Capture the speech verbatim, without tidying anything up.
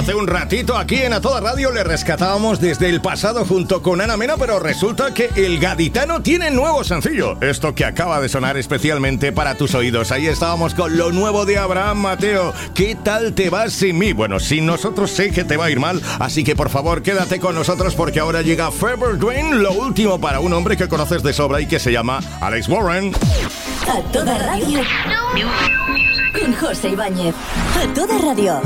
hace un ratito aquí en A Toda Radio le rescatábamos desde el pasado junto con Ana Mena, pero resulta que el gaditano tiene nuevo sencillo. Esto que acaba de sonar especialmente para tus oídos. Ahí estábamos con lo nuevo de Abraham Mateo. ¿Qué tal te vas sin mí? Bueno, sin nosotros sé que te va a ir mal, así que por favor quédate con nosotros porque ahora llega Forever Dwayne, lo último para un hombre que conoces de sobra y que se llama Alex Warren. A Toda Radio con José Ibáñez. A Toda Radio.